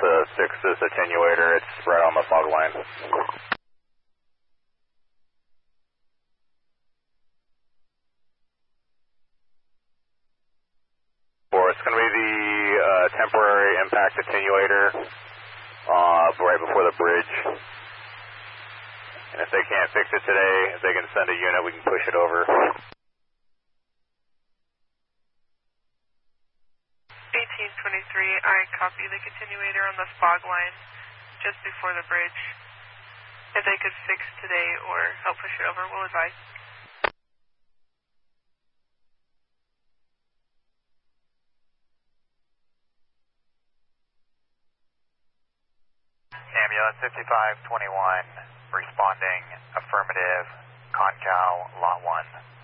to fix this attenuator. It's right on the fog line. It's going to be the temporary impact attenuator right before the bridge. And if they can't fix it today, if they can send a unit, we can push it over. 1823, I copy the attenuator on the fog line just before the bridge. If they could fix today or help push it over, we'll advise. Ambulance 5521, responding, affirmative, Concow, lot 1.